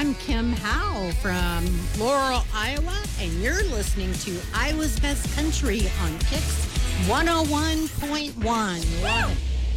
I'm Kim Howe from Laurel, Iowa, and you're listening to Iowa's Best Country on Kix 101.1. Love it.